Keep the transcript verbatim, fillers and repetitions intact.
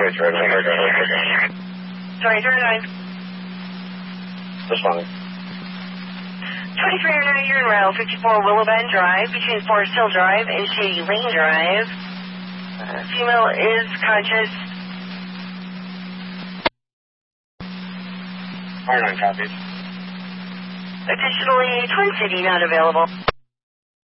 twenty-three. Sorry, thirty-nine. Just fine. twenty-three oh nine, you're in route fifty-four Willow Bend Drive between Forest Hill Drive and Shady Lane Drive. Uh, female is conscious. R nine copies. Additionally, Twin City not available.